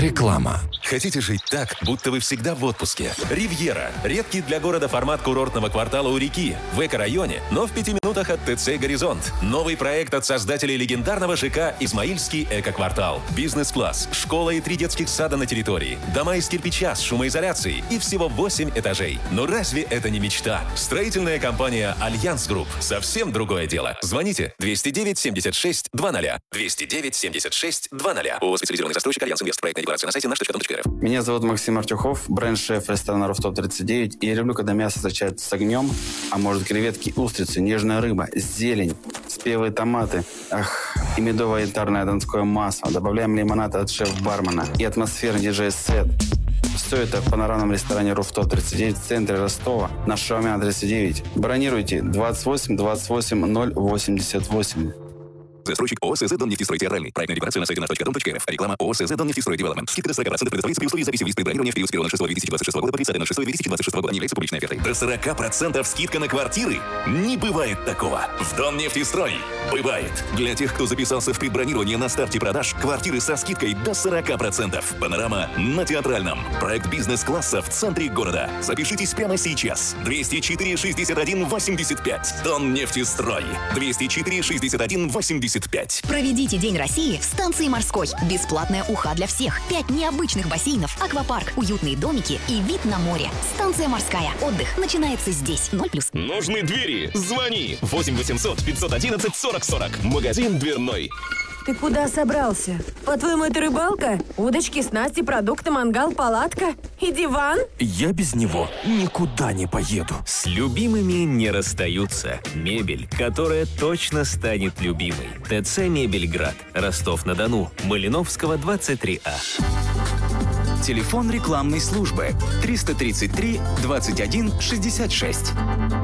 Реклама. Хотите жить так, будто вы всегда в отпуске? «Ривьера» – редкий для города формат курортного квартала у реки, в эко-районе, но в 5 минутах от ТЦ «Горизонт». Новый проект от создателей легендарного ЖК «Измаильский эко-квартал». Бизнес-класс, школа и 3 детских сада на территории, дома из кирпича с шумоизоляцией и всего 8 этажей. Но разве это не мечта? Строительная компания «Альянс Групп» – совсем другое дело. Звоните 209 76 00. 209 76 00. ООО «Специализированный застройщик Альянс Инвест». Проектная декларация на сайте наш.дом.рф. Меня зовут Максим Артюхов, бренд-шеф ресторана «Руфтоп-39». И я люблю, когда мясо встречается с огнем, а может креветки, устрицы, нежная рыба, зелень, спелые томаты, и медовое янтарное донское масло. Добавляем лимонад от шеф-бармена и атмосферный диджей-сет. Все это в панорамном ресторане «Руфтоп-39» в центре Ростова на Шаумяна 39. Бронируйте 28 28 088. Застройщик ООО «СЗ Доннефтестрой Театральный». Проектная декларация на сайте наш.дом.рф. Реклама ООО «СЗ Доннефтестрой Девелопмент». Скидка до 40% предоставляется при условии записи в лист предбронирования в период с 1.06.2026 года по 30.06.2026 года. Не является публичной офертой. До 40% скидка на квартиры? Не бывает такого. В Доннефтестрой бывает. Для тех, кто записался в предбронирование на старте продаж, квартиры со скидкой до 40%. Панорама на Театральном. Проект бизнес-класса в центре города. Запишитесь прямо сейчас. 204 61 85. Доннефтестрой. 204 61 85. Проведите День России в станции Морской. Бесплатная уха для всех. 5 необычных бассейнов, аквапарк, уютные домики и вид на море. Станция Морская. Отдых начинается здесь. 0+. Нужны двери? Звони. 8 800 511 40 40. Магазин «Дверной». Ты куда собрался? По-твоему, это рыбалка? Удочки, снасти, продукты, мангал, палатка и диван? Я без него никуда не поеду. С любимыми не расстаются. Мебель, которая точно станет любимой. ТЦ «Мебельград». Ростов-на-Дону. Малиновского, 23А. Телефон рекламной службы 333 21 66.